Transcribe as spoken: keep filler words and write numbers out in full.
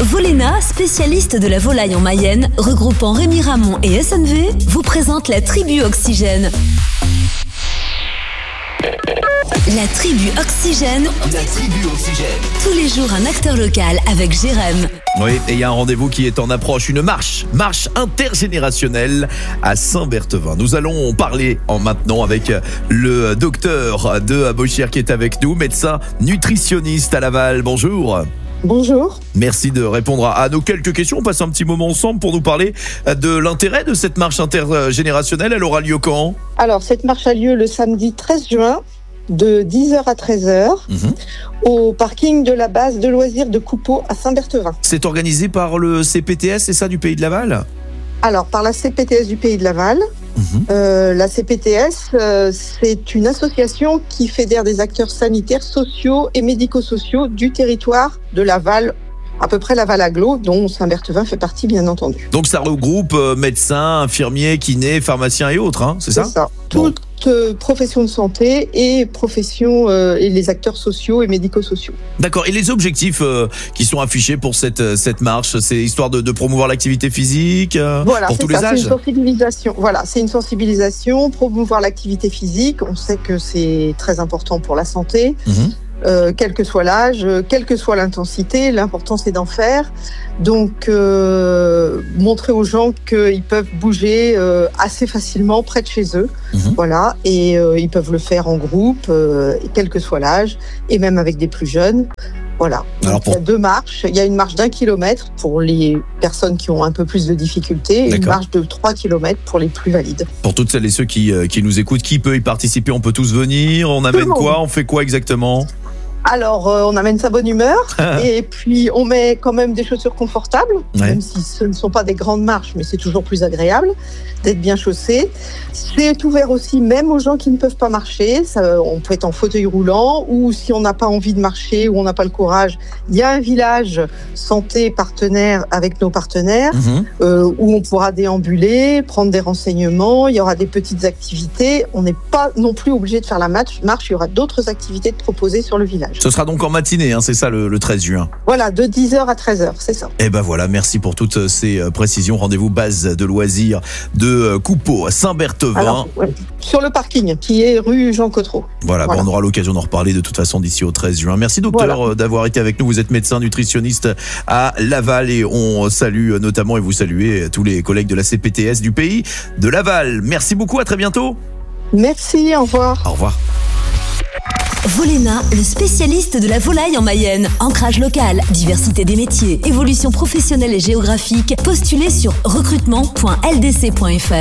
Volena, spécialiste de la volaille en Mayenne, regroupant Rémy Ramon et S N V, vous présente la Tribu Oxygène. La Tribu Oxygène. La Tribu Oxygène. Tous les jours, un acteur local avec Jérém. Oui, et il y a un rendez-vous qui est en approche, une marche, marche intergénérationnelle à Saint-Berthevin. Nous allons parler en maintenant avec le docteur de Bochière qui est avec nous, médecin nutritionniste à Laval. Bonjour. Bonjour. Merci de répondre à nos quelques questions. On passe un petit moment ensemble pour nous parler de l'intérêt de cette marche intergénérationnelle. Elle aura lieu quand ? Alors, cette marche a lieu le samedi treize juin de dix heures à treize heures mmh. au parking de la base de loisirs de Coupeau à Saint-Berthevin. C'est organisé par le C P T S, c'est ça, du Pays de Laval ? Alors, par la C P T S du Pays de Laval. Mmh. Euh, la C P T S, euh, c'est une association qui fédère des acteurs sanitaires, sociaux et médico-sociaux du territoire de Laval, à peu près Laval-Agglo, dont Saint-Berthevin fait partie, bien entendu. Donc ça regroupe euh, médecins, infirmiers, kinés, pharmaciens et autres, hein, c'est ça ? C'est ça. Bon. Toute euh, profession de santé et profession euh, et les acteurs sociaux et médico-sociaux. D'accord. Et les objectifs euh, qui sont affichés pour cette cette marche, c'est histoire de, de promouvoir l'activité physique euh, voilà, pour tous ça, les âges. C'est une sensibilisation. Voilà, c'est une sensibilisation, promouvoir l'activité physique. On sait que c'est très important pour la santé. Mmh. Euh, quel que soit l'âge, quelle que soit l'intensité, l'important c'est d'en faire. Donc, euh, montrer aux gens qu'ils peuvent bouger euh, assez facilement près de chez eux, mmh. voilà, et euh, ils peuvent le faire en groupe, euh, quel que soit l'âge, et même avec des plus jeunes. Voilà. Alors pour... Il y a deux marches. Il y a une marche d'un kilomètre pour les personnes qui ont un peu plus de difficultés et une marche de trois kilomètres pour les plus valides. Pour toutes celles et ceux qui, euh, qui nous écoutent, qui peut y participer ? On peut tous venir ? On amène quoi ? On fait quoi exactement ? Alors, euh, on amène sa bonne humeur et puis on met quand même des chaussures confortables, ouais. même si ce ne sont pas des grandes marches, mais c'est toujours plus agréable d'être bien chaussé. C'est ouvert aussi même aux gens qui ne peuvent pas marcher. Ça, on peut être en fauteuil roulant ou si on n'a pas envie de marcher ou on n'a pas le courage, il y a un village santé partenaire avec nos partenaires mmh. euh, où on pourra déambuler, prendre des renseignements. Il y aura des petites activités. On n'est pas non plus obligé de faire la marche. Il y aura d'autres activités de proposer sur le village. Ce sera donc en matinée, hein, c'est ça le, le treize juin. Voilà, de dix heures à treize heures, c'est ça. Et ben voilà, merci pour toutes ces précisions. Rendez-vous base de loisirs de Coupeau à Saint-Berthevin. Alors, ouais, sur le parking qui est rue Jean Cotreau. Voilà, voilà. Ben on aura l'occasion d'en reparler de toute façon d'ici au treize juin. Merci docteur voilà. d'avoir été avec nous. Vous êtes médecin nutritionniste à Laval et on salue notamment et vous saluez tous les collègues de la C P T S du Pays de Laval. Merci beaucoup, à très bientôt. Merci, au revoir. Au revoir. Volena, le spécialiste de la volaille en Mayenne. Ancrage local, diversité des métiers, évolution professionnelle et géographique. Postulez sur recrutement point l d c point f r.